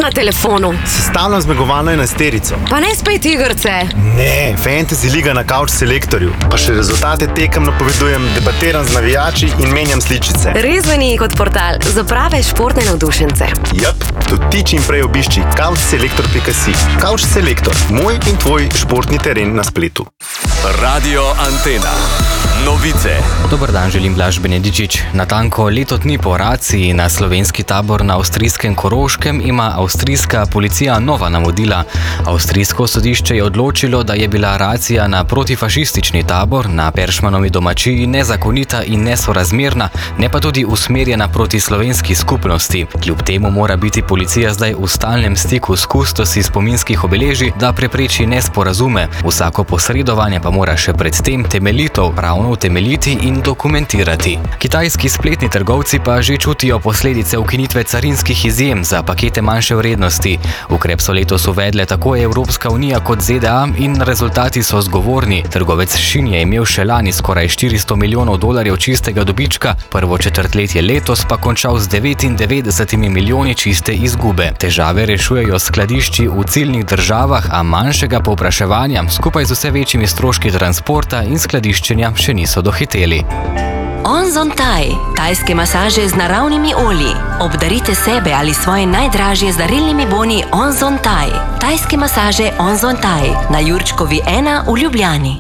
na telefonu. Sestavljam zmagovalno enajsterico. Pa ne spet igrice. Ne, Fantasy liga na Couch Selektorju. Pa še rezultate tekem napovedujem, debatiram z navijači in menjam sličice. Res zveni kot portal za prave športne navdušence. Jap, tudi ti čim prej obišči couchselektor.si. Couch Selektor, moj in tvoj športni teren na spletu. Radio Antena. Novice. Dober dan, želim Blaž Benedičič. Natanko leto dni po raciji na slovenski tabor na avstrijskem Koroškem ima avstrijska policija nova navodila. Avstrijsko sodišče je odločilo, da je bila racija na protifašistični tabor na Peršmanovi domačiji nezakonita in nesorazmerna, ne pa tudi usmerjena proti slovenski skupnosti. Kljub temu mora biti policija zdaj v stalnem stiku s kustosi spominskih obeležij, da prepreči nesporazume. Vsako posredovanje pa mora še predtem temeljito pravno utemeljiti in dokumentirati. Kitajski spletni trgovci pa že čutijo posledice ukinitve carinskih izjem za pakete manjše vrednosti. Ukrep so letos uvedle tako Evropska unija kot ZDA in rezultati so zgovorni. Trgovec Shein je imel še lani skoraj 400 milijonov dolarjev čistega dobička, prvo četrtletje letos pa končal z 99 milijoni čiste izgube. Težave rešujejo skladišči v ciljnih državah, a manjšega povpraševanja skupaj z vse večjimi stroški transporta in skladiščenja še niso dohiteli. Onzon Thai. Tajske masaže z naravnimi olji. Obdarite sebe ali svoje najdražje z darilnimi boni Onzon Thai. Tajske masaže Onzon Thai. Na Jurčkovi 1 v Ljubljani.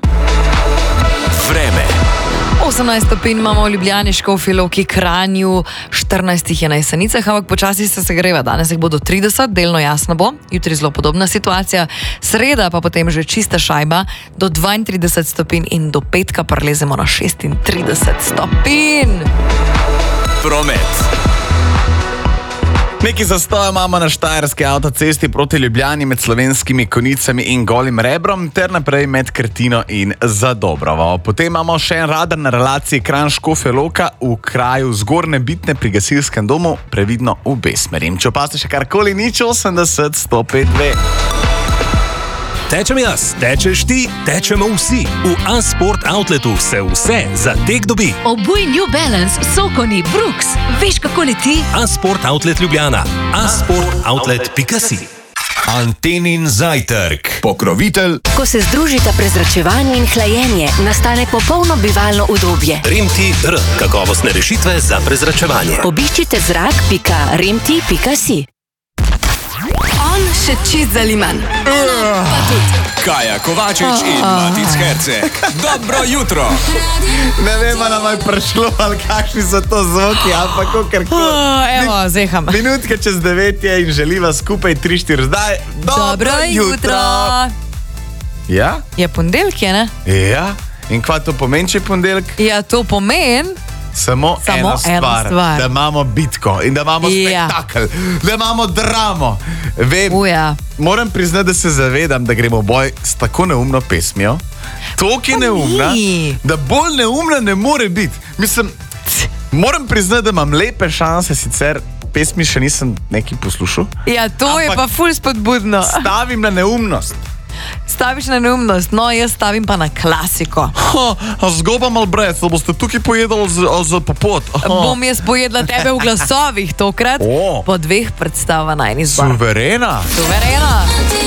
Vreme. 18 stopinj imamo v Ljubljani, Škofji Loki, Kranju, 14 je na Jesenicah, ampak počasi se segreva. Danes jih bo do 30, delno jasno bo, jutri zelo podobna situacija, sreda pa potem že čista šajba, do 32 stopinj in do petka prelezemo na 36 stopinj. Promet. Nekaj zastoja imamo na štajerski avtocesti proti Ljubljani med Slovenskimi Konjicami in Golim Rebrom ter naprej med Krtino in Zadobrovo. Potem imamo še en radar na relaciji Kranj-Škofja Loka v kraju Zgornje Bitne pri gasilskem domu, previdno v obe smeri. Če opaste še karkoli, nič 80 105 2. Tečem jaz, tečeš ti, tečemo vsi. V A-Sport Outletu se vse za tek dobi. Obuj New Balance, Sokoni, Brooks. Veš, kako leti? A-Sport Outlet Ljubljana. A-sportoutlet.si. Antenin zajtrk. Pokrovitelj. Ko se združita prezračevanje in hlajenje, nastane popolno bivalno udobje. Remti-R. Kakovostne rešitve za prezračevanje. Obiščite zrak.remti.si. On še čist zaliman. Pa tudi. Kaja Kovačič in Matic Herceg. Dobro jutro. Ne vem, nam je prišlo, ali kakšni so to zvoki, ampak kakorkoli. Evo, zeham. Minutka čez 9 je in želiva skupaj 3-4 zdaj. Dobro jutro. Ja? Je ponedeljek, je, ne? Ja. In kva to pomeni, če je ponedeljek? Ja, to pomeni... Samo ena stvar. Da imamo bitko in da imamo spektakel, da imamo dramo. Vem, moram priznati, da se zavedam, da gremo v boj s tako neumno pesmijo. Toliko je neumna, da bolj neumna ne more biti. Mislim, moram priznati, da imam lepe šanse, sicer pesmi še nisem nekaj poslušal. Ja, to je pa ful spodbudno. Stavim na neumnost. Staviš na neumnost, no jaz stavim pa na klasiko. Zgoba mal brez, da boste tukaj pojedali za popot. Bom jaz pojedla tebe v glasovih tokrat, po 2 predstava na eni zbor. Suverena. Suverena.